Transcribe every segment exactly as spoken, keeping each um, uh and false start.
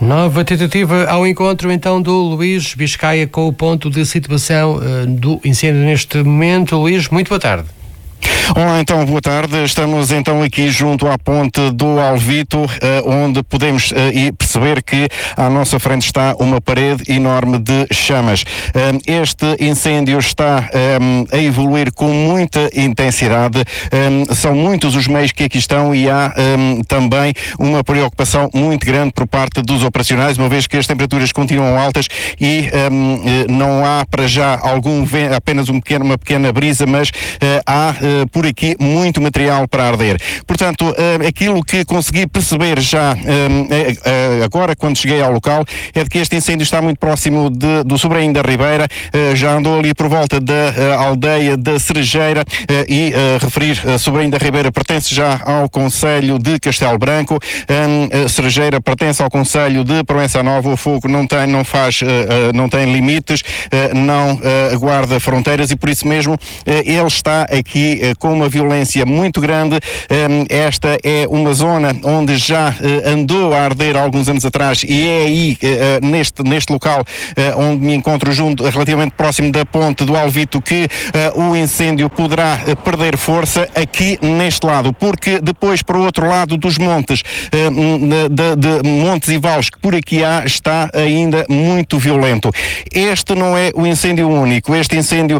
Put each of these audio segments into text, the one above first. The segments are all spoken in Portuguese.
Nova tentativa ao encontro então do Luís Biscaia com o ponto de situação uh, do incêndio neste momento. Luís, muito boa tarde. Olá, então, boa tarde. Estamos então aqui junto à ponte do Alvito, eh, onde podemos eh, perceber que à nossa frente está uma parede enorme de chamas. Eh, este incêndio está eh, a evoluir com muita intensidade. Eh, são muitos os meios que aqui estão e há eh, também uma preocupação muito grande por parte dos operacionais, uma vez que as temperaturas continuam altas e eh, não há para já algum vento, apenas um pequeno, uma pequena brisa, mas eh, há eh, por aqui muito material para arder. Portanto, uh, aquilo que consegui perceber já uh, uh, agora quando cheguei ao local é de que este incêndio está muito próximo de, do Sobrinho da Ribeira, uh, já andou ali por volta da uh, aldeia da Cerejeira uh, e uh, referir uh, Sobrinho da Ribeira pertence já ao concelho de Castelo Branco, um, uh, Cerejeira pertence ao concelho de Proença Nova. O fogo não tem, não faz, uh, uh, não tem limites, uh, não uh, guarda fronteiras e por isso mesmo uh, ele está aqui com uma violência muito grande. Esta é uma zona onde já andou a arder há alguns anos atrás e é aí, neste, neste local onde me encontro junto, relativamente próximo da ponte do Alvito, que o incêndio poderá perder força aqui neste lado, porque depois para o outro lado dos montes, de, de Montes e Vales, que por aqui há, está ainda muito violento. Este não é o incêndio único. Este incêndio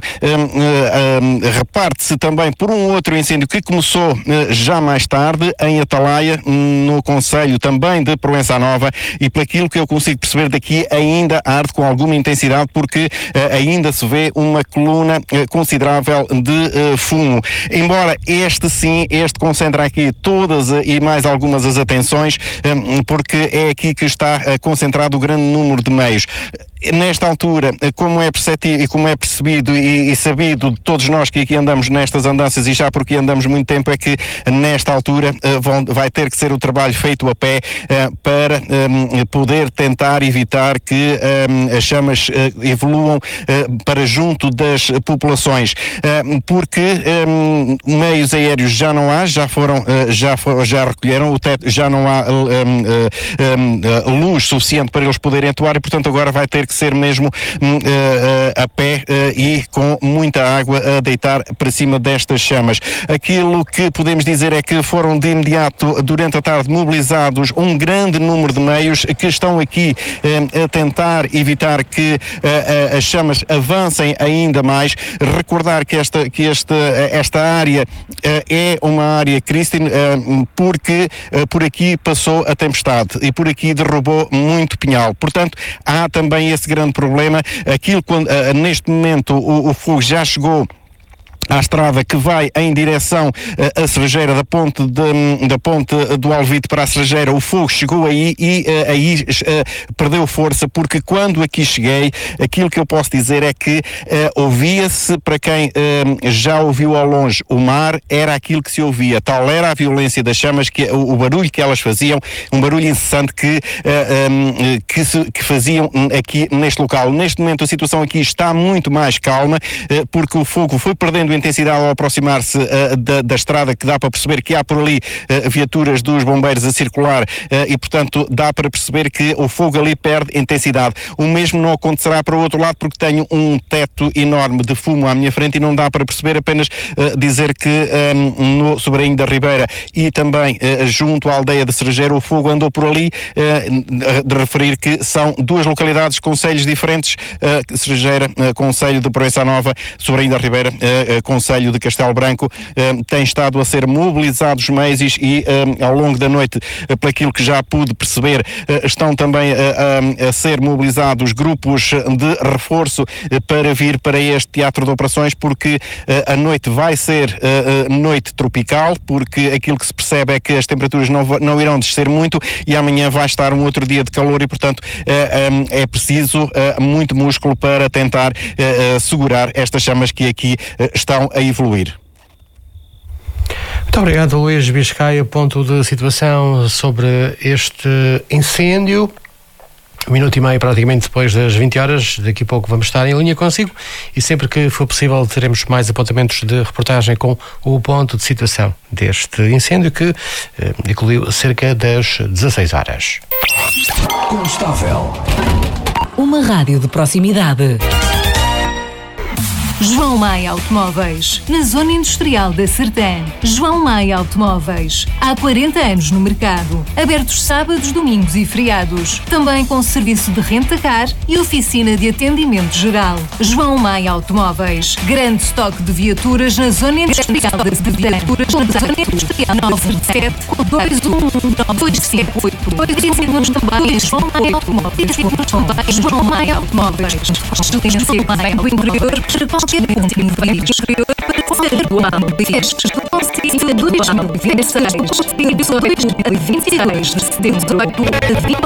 reparte-se também por um outro incêndio que começou eh, já mais tarde em Atalaia, no concelho também de Proença Nova, e por aquilo que eu consigo perceber daqui ainda arde com alguma intensidade, porque eh, ainda se vê uma coluna eh, considerável de eh, fumo. Embora este sim, este concentra aqui todas eh, e mais algumas as atenções, eh, porque é aqui que está eh, concentrado o grande número de meios. Nesta altura, como é perceptível e como é percebido e, e sabido de todos nós que aqui andamos nestas andanças e já porque andamos muito tempo, é que nesta altura uh, vão, vai ter que ser o trabalho feito a pé uh, para um, poder tentar evitar que um, as chamas uh, evoluam uh, para junto das populações, uh, porque um, meios aéreos já não há, já foram, uh, já, for, já recolheram o teto, já não há um, uh, um, uh, luz suficiente para eles poderem atuar e portanto agora vai ter que ser mesmo uh, uh, a pé uh, e com muita água a deitar para cima destas chamas. Aquilo que podemos dizer é que foram de imediato, durante a tarde, mobilizados um grande número de meios que estão aqui uh, a tentar evitar que uh, uh, as chamas avancem ainda mais. Recordar que esta, que esta, esta área uh, é uma área crística uh, porque uh, por aqui passou a tempestade e por aqui derrubou muito pinhal. Portanto, há também esse grande problema. Aquilo, quando, uh, neste momento, o, o fogo já chegou à estrada que vai em direção uh, à Cerejeira, da ponte, de, da ponte do Alvito para a Cerejeira. O fogo chegou aí e uh, aí uh, perdeu força, porque quando aqui cheguei, aquilo que eu posso dizer é que uh, ouvia-se, para quem uh, já ouviu ao longe o mar, era aquilo que se ouvia. Tal era a violência das chamas, que, o, o barulho que elas faziam, um barulho incessante que, uh, um, que, se, que faziam aqui neste local. Neste momento a situação aqui está muito mais calma, uh, porque o fogo foi perdendo intensidade ao aproximar-se uh, da, da estrada, que dá para perceber que há por ali uh, viaturas dos bombeiros a circular uh, e, portanto, dá para perceber que o fogo ali perde intensidade. O mesmo não acontecerá para o outro lado, porque tenho um teto enorme de fumo à minha frente e não dá para perceber, apenas uh, dizer que um, no Sobrinho da Ribeira e também uh, junto à aldeia de Cerejeira o fogo andou por ali, uh, de referir que são duas localidades, concelhos diferentes, uh, Cerejeira, uh, concelho de Proença Nova, Sobrinho da Ribeira, uh, concelho de Castelo Branco. Uh, tem estado a ser mobilizados meios e uh, ao longo da noite, uh, por aquilo que já pude perceber, uh, estão também uh, uh, a ser mobilizados grupos de reforço uh, para vir para este teatro de operações, porque uh, a noite vai ser uh, uh, noite tropical, porque aquilo que se percebe é que as temperaturas não, não irão descer muito e amanhã vai estar um outro dia de calor e, portanto, uh, um, é preciso uh, muito músculo para tentar uh, uh, segurar estas chamas que aqui uh, estão a evoluir. Muito obrigado, Luís Biscaia. Ponto de situação sobre este incêndio. um minuto e meio praticamente depois das vinte horas. Daqui a pouco vamos estar em linha consigo e sempre que for possível teremos mais apontamentos de reportagem com o ponto de situação deste incêndio que eh, incluiu cerca das dezasseis horas. Constável. Uma rádio de proximidade. João Maia Automóveis, na Zona Industrial da Sertã. João Maia Automóveis, há quarenta anos no mercado, abertos sábados, domingos e feriados, também com serviço de renta-car e oficina de atendimento geral. João Maia Automóveis, grande estoque de viaturas na Zona Industrial da Sertã. nove sete dois um dois sete oito dois João Maia Automóveis. João Maia Automóveis, excelência no interior para qualquer ponto do país exterior para ser o ano de festas do Conselho de dois mil e vinte e seis. dois mil e vinte e seis de setembro a vinte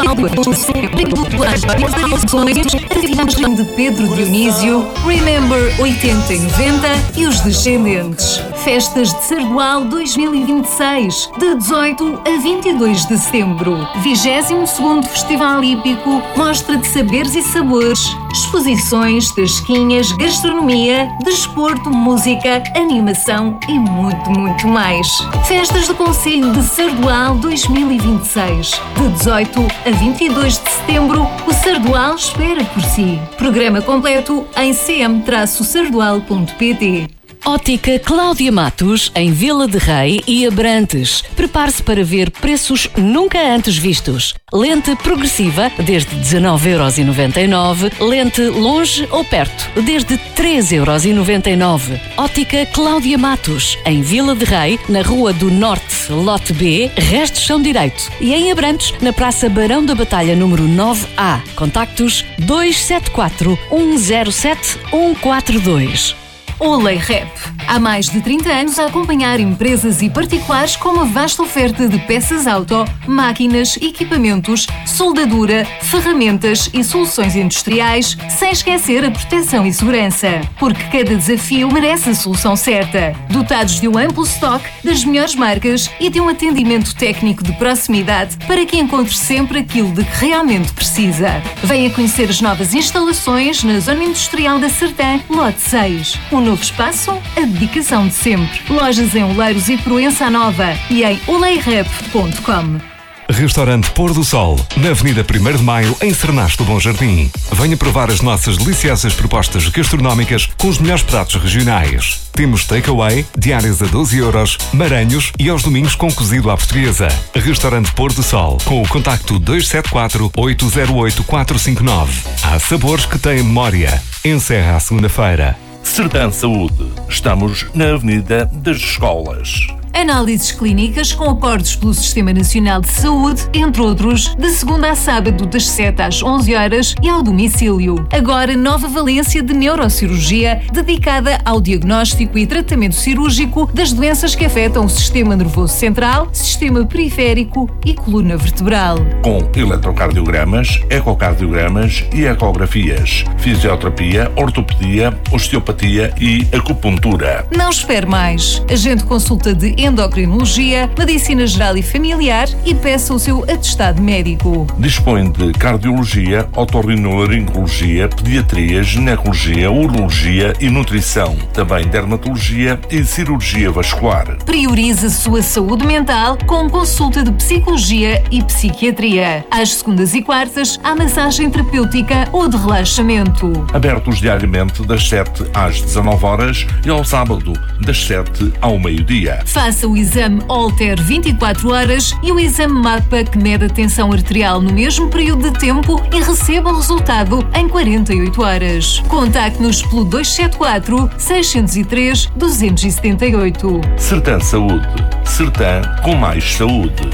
de Pedro Dionísio, Remember oitenta e noventa e os Descendentes. Festas de Sardual dois mil e vinte e seis, de dezoito a vinte e dois de setembro. vigésimo segundo Festival Hípico, mostra de saberes e sabores, exposições, tasquinhas, gastronomia, desporto, música, animação e muito, muito mais. Festas do Conselho de Sardual dois mil e vinte e seis. De dezoito a vinte e dois de setembro, o Sardual espera por si. Programa completo em c m traço sardual ponto p t. Ótica Cláudia Matos, em Vila de Rei e Abrantes. Prepare-se para ver preços nunca antes vistos. Lente progressiva, desde dezanove euros e noventa e nove. Lente longe ou perto, desde treze euros e noventa e nove. Ótica Cláudia Matos, em Vila de Rei, na Rua do Norte, Lote B, Restos São Direito. E em Abrantes, na Praça Barão da Batalha, número nove A. Contactos dois sete quatro um zero sete um quatro dois. Olay Rep. Há mais de trinta anos a acompanhar empresas e particulares com uma vasta oferta de peças auto, máquinas, equipamentos, soldadura, ferramentas e soluções industriais, sem esquecer a proteção e segurança. Porque cada desafio merece a solução certa. Dotados de um amplo estoque das melhores marcas e de um atendimento técnico de proximidade para que encontre sempre aquilo de que realmente precisa. Venha conhecer as novas instalações na Zona Industrial da Sertã, Lote seis. Um novo espaço, a dedicação de sempre. Lojas em Oleiros e Proença Nova e em olay rep ponto com. Restaurante Pôr do Sol, na Avenida primeiro de Maio, em Cernasto do Bom Jardim. Venha provar as nossas deliciosas propostas gastronómicas com os melhores pratos regionais. Temos takeaway, diárias a doze euros, maranhos e aos domingos com cozido à portuguesa. Restaurante Pôr do Sol, com o contacto dois sete quatro oito zero oito quatro cinco nove. Há sabores que têm memória. Encerra a segunda-feira. Sertã Saúde. Estamos na Avenida das Escolas. Análises clínicas com acordos pelo Sistema Nacional de Saúde, entre outros, de segunda a sábado das sete às onze horas e ao domicílio. Agora, nova valência de neurocirurgia dedicada ao diagnóstico e tratamento cirúrgico das doenças que afetam o sistema nervoso central, sistema periférico e coluna vertebral. Com eletrocardiogramas, ecocardiogramas e ecografias, fisioterapia, ortopedia, osteopatia e acupuntura. Não espere mais. Agende consulta de endocrinologia, medicina geral e familiar e peça o seu atestado médico. Dispõe de cardiologia, otorrinolaringologia, pediatria, ginecologia, urologia e nutrição. Também dermatologia e cirurgia vascular. Priorize a sua saúde mental com consulta de psicologia e psiquiatria. Às segundas e quartas, há massagem terapêutica ou de relaxamento. Abertos diariamente das sete às dezanove horas e ao sábado das sete ao meio-dia. Faça o exame Holter vinte e quatro horas e o exame MAPA que mede a tensão arterial no mesmo período de tempo e receba o resultado em quarenta e oito horas. Contacte-nos pelo dois sete quatro, seis zero três, dois sete oito. Sertã Saúde. Sertã com mais saúde.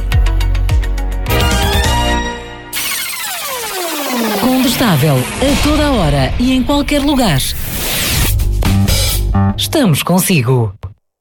Combustável, a toda a hora e em qualquer lugar. Estamos consigo.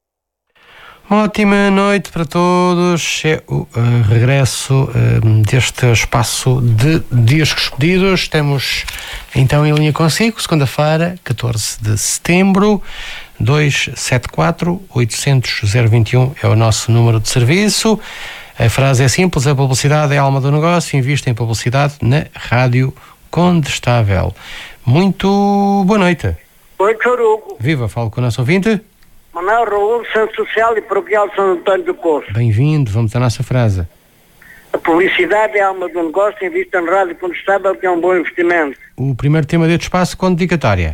Ótima noite para todos. É o uh, regresso uh, deste espaço de discos pedidos. Estamos então em linha consigo, segunda-feira, catorze de setembro. dois sete quatro, oitocentos, zero vinte e um é o nosso número de serviço. A frase é simples, a publicidade é a alma do negócio, invista em publicidade na Rádio Condestável. Muito boa noite. Oi, senhor Hugo. Viva, falo com o nosso ouvinte. Manuel Raul, Centro Social e Paroquial de São António do Coço. Bem-vindo, vamos à nossa frase. A publicidade é a alma do negócio, invista na Rádio Condestável, que é um bom investimento. O primeiro tema deste espaço com dedicatória.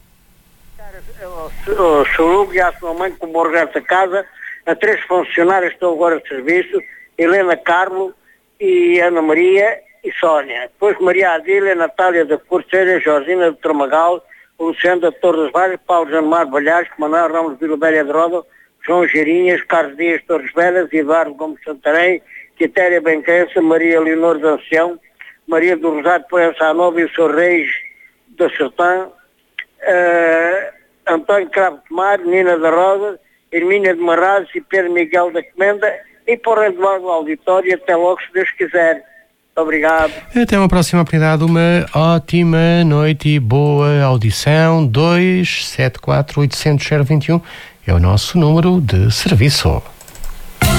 O senhor Hugo e a sua mãe, como o resto da casa, a três funcionários que estão agora de serviço, Helena Carmo e Ana Maria e Sónia. Depois Maria Adília, Natália da Corceira, Josina de Tramagal, Luciano da Torre das Varas, Paulo Janomar Balhares, Manuel Ramos Vila Velha de Roda, João Geirinhas, Carlos Dias Torres Velas, Eduardo Gomes Santarém, Quitéria Benquença, Maria Leonor de Ancião, Maria do Rosário Proença Nova e o senhor Reis da Sertã, uh, António Cravo de Mar, Nina da Roda, Hermínia de Marrazes e Pedro Miguel da Comenda, e para o Eduardo Auditório, até logo, se Deus quiser. Obrigado. Até uma próxima oportunidade, uma ótima noite e boa audição. dois sete quatro oito zero zero zero dois um é o nosso número de serviço.